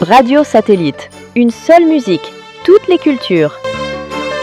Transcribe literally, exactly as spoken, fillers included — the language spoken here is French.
Radio Satellite. Une seule musique, toutes les cultures.